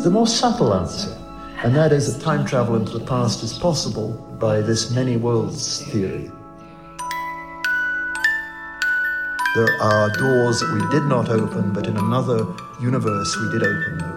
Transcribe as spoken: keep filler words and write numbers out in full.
the more subtle answer, and that is that time travel into the past is possible by this many worlds theory. There are doors that we did not open, but in another universe we did open those.